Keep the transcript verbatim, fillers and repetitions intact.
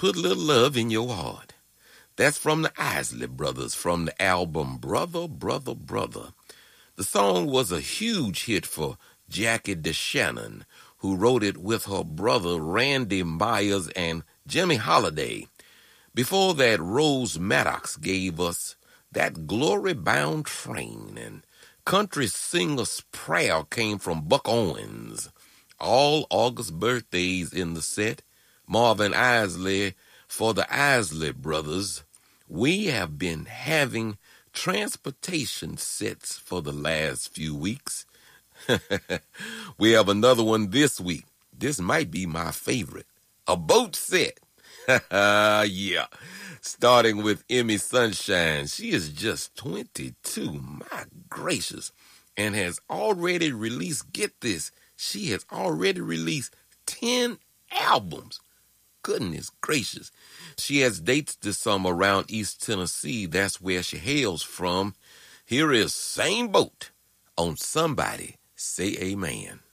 Put a little love in your heart. That's from the Isley Brothers from the album Brother, Brother, Brother. The song was a huge hit for Jackie DeShannon, who wrote it with her brother Randy Myers and Jimmy Holiday. Before that, Rose Maddox gave us That Glory-Bound Train, and Country Singer's Prayer came from Buck Owens. All August birthdays in the set. Marvin Isley for the Isley Brothers. We have been having transportation sets for the last few weeks. We have another one this week. This might be my favorite. A boat set. Yeah. Starting with Emmy Sunshine. She is just twenty-two. My gracious. And has already released, get this, she has already released ten albums. Goodness gracious. She has dates this summer around East Tennessee. That's where she hails from. Here is Same Boat on Somebody Say Amen.